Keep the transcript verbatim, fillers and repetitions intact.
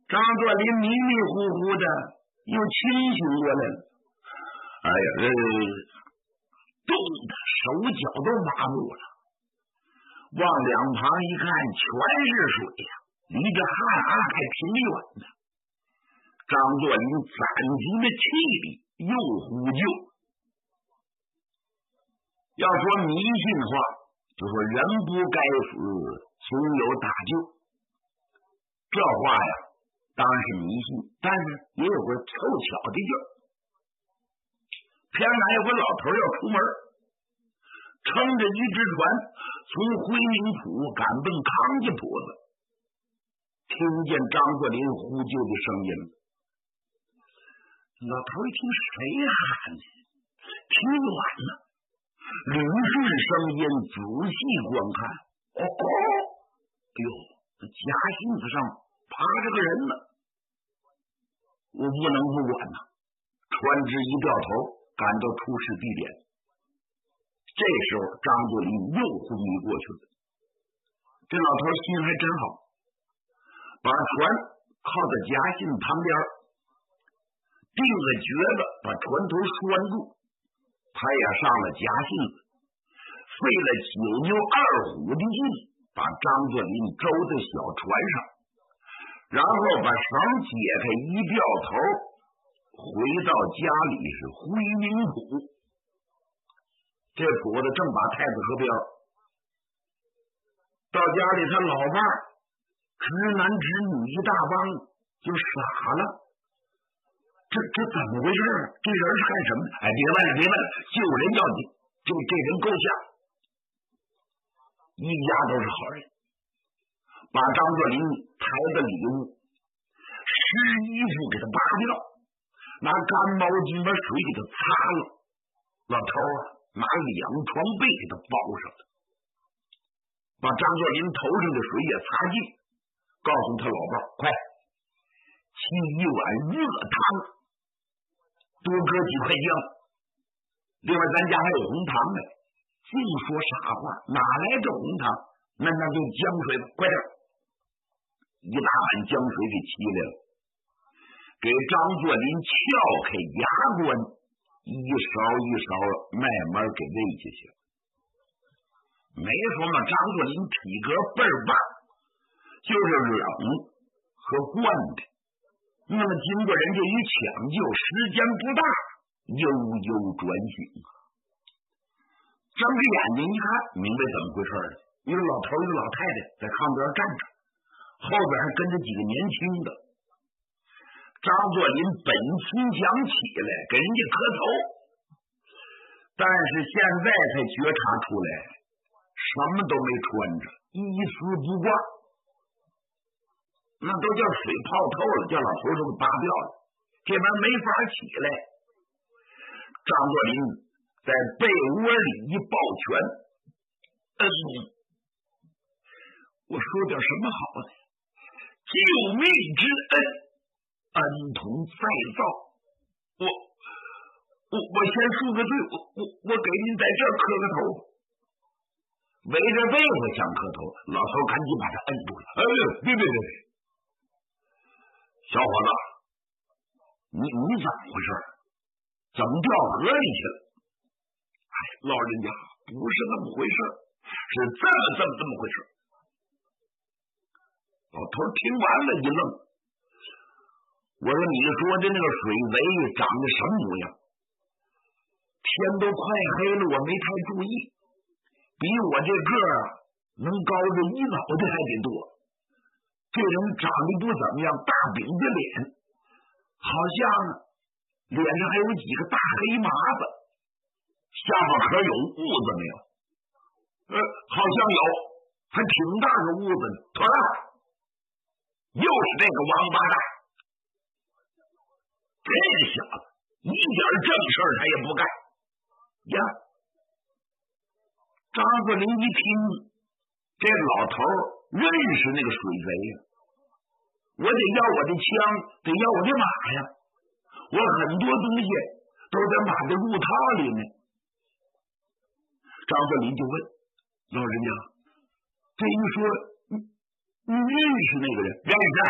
张作霖迷迷糊糊的又清醒过来了。哎呀，这冻得手脚都麻木了。往两旁一看，全是水呀，离这汉岸还挺远的。张作霖攒足了气力，又呼救。要说迷信话，就说人不该死，总有打救。这话呀，当然是迷信，但是也有个凑巧的劲儿。偏哪有个老头要出门，撑着一只船从回宁府赶奔康家坡子，听见张作霖呼救的声音。老头一听谁喊呢？挺远呢，捋顺声音仔细观看，哦哦，哎呦，这夹信子上爬着个人呢。我不能不管呐，船只一掉头赶到出事地点。这时候张作霖又昏迷过去了。这老头心还真好，把船靠在夹信旁边，定个橛子把船头拴住，他也上了夹信子，费了九牛二虎的劲，把张作霖周在小船上，然后把绳解开，一掉头回到家里是回宁府。这府子正把太子河边，到家里他老伴儿直男直女一大帮就傻了。这这怎么回事？这人是干什么的？哎，别问了，别问了，救人要紧。这这人够呛，一家都是好人，把张作霖抬的礼物、湿衣服给他扒掉，拿干毛巾把水给他擦了。老头啊，拿两床被给他包上了，把张作霖头上的水也擦净，告诉他老伴儿：“快沏一碗热汤。”多搁几块姜，另外咱家还有红糖呢。净说傻话，哪来这红糖？那那就姜水吧，快点！一大碗姜水给沏来了，给张作霖撬开牙关，一勺一勺慢慢给喂下去。没说嘛，张作霖体格倍儿棒，就是冷和惯的。那么经过人家一抢救，时间不大，悠悠转醒。睁着眼睛一看，明白怎么回事了。一个老头一个老太太在炕边站着，后边还跟着几个年轻的。张作霖本心想起来给人家磕头，但是现在才觉察出来什么都没穿着，一丝不挂，那都叫水泡透了，叫老头都给扒掉了，这玩意没法起来。张作霖在被窝里一抱拳，嗯，我说点什么好的？救命之恩，恩同再造。我我我先恕个罪，我我我给您在这儿磕个头。围着被子想磕头，老头赶紧把他摁住了。哎，别别别别！小伙子，你你怎么回事？怎么掉河里去了？哎，老人家不是那么回事，是这么这么这么回事。老头听完了一愣，我说你说的那个水围长得什么模样？天都快黑了，我没太注意，比我这个能高着一脑袋还得多。这人长得不怎么样，大饼的脸，好像脸上还有几个大黑麻子，下巴壳有痦子没有？呃，好像有，还挺大个痦子呢。妥了，又是这个王八蛋！这小子一点正事儿他也不干呀！张作霖一听，这老头认识那个水贼呀，我得要我的枪，得要我的马呀，我很多东西都在马的入套里呢。张作霖就问老人家，这一说你你认识那个人？认识。